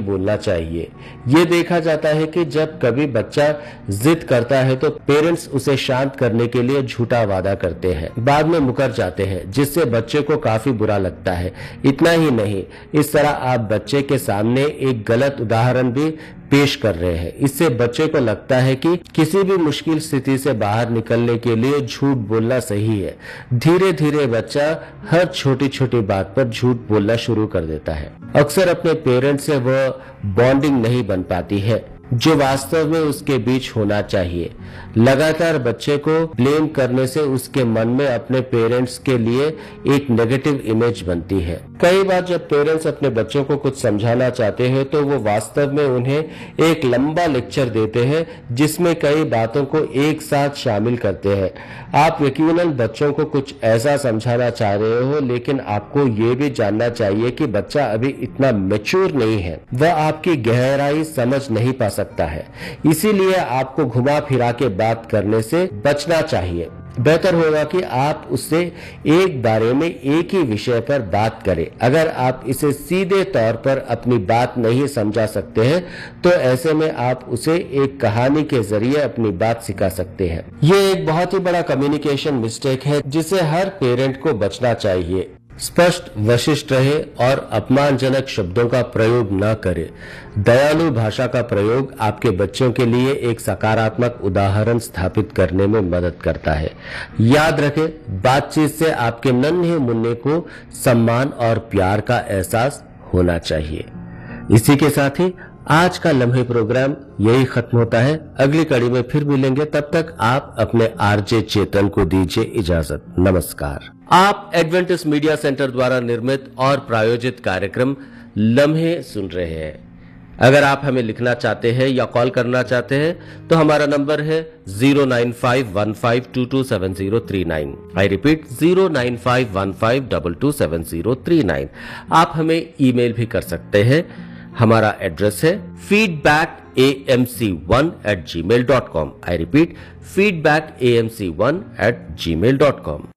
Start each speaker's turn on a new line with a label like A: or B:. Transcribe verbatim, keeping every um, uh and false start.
A: बोलना चाहिए। ये देखा जाता है कि जब कभी बच्चा जिद करता है तो पेरेंट्स उसे शांत करने के लिए झूठा वादा करते हैं, बाद में मुकर जाते हैं, जिससे बच्चे को काफी बुरा लगता है। इतना ही नहीं, इस तरह आप बच्चे के सामने एक गलत उदाहरण भी पेश कर रहे हैं। इससे बच्चे को लगता है कि किसी भी मुश्किल स्थिति से बाहर निकलने के लिए झूठ बोलना सही है। धीरे धीरे बच्चा हर छोटी छोटी बात पर झूठ बोलना शुरू कर देता है। अक्सर अपने पेरेंट्स से वह बॉन्डिंग नहीं बन पाती है जो वास्तव में उसके बीच होना चाहिए। लगातार बच्चे को ब्लेम करने से उसके मन में अपने पेरेंट्स के लिए एक नेगेटिव इमेज बनती है। कई बार जब पेरेंट्स अपने बच्चों को कुछ समझाना चाहते हैं तो वो वास्तव में उन्हें एक लंबा लेक्चर देते हैं जिसमें कई बातों को एक साथ शामिल करते हैं। आप यकीनन बच्चों को कुछ ऐसा समझाना चाह रहे हो, लेकिन आपको ये भी जानना चाहिए कि बच्चा अभी इतना मैच्योर नहीं है, वह आपकी गहराई समझ नहीं पा सकता है। इसीलिए आपको घुमा फिरा के बात करने से बचना चाहिए। बेहतर होगा कि आप उससे एक बारे में एक ही विषय पर बात करें। अगर आप इसे सीधे तौर पर अपनी बात नहीं समझा सकते हैं तो ऐसे में आप उसे एक कहानी के जरिए अपनी बात सिखा सकते हैं। ये एक बहुत ही बड़ा कम्युनिकेशन मिस्टेक है जिसे हर पेरेंट को बचना चाहिए। स्पष्ट, वशिष्ठ रहे और अपमानजनक शब्दों का प्रयोग न करें। दयालु भाषा का प्रयोग आपके बच्चों के लिए एक सकारात्मक उदाहरण स्थापित करने में मदद करता है। याद रखें, बातचीत से आपके नन्हे मुन्ने को सम्मान और प्यार का एहसास होना चाहिए। इसी के साथ ही आज का लम्हे प्रोग्राम यही खत्म होता है। अगली कड़ी में फिर मिलेंगे, तब तक आप अपने आरजे चेतन को दीजिए इजाजत। नमस्कार। आप एडवेंटिस्ट मीडिया सेंटर द्वारा निर्मित और प्रायोजित कार्यक्रम लम्हे सुन रहे हैं। अगर आप हमें लिखना चाहते हैं या कॉल करना चाहते हैं तो हमारा नंबर है zero nine five one five to to seven zero three nine. I repeat, zero nine five one five to to seven zero three nine. आप हमें ईमेल भी कर सकते हैं। हमारा एड्रेस है feedback A M C one eight ji mail dot com. I repeat, feedback A M C one eight ji mail dot com.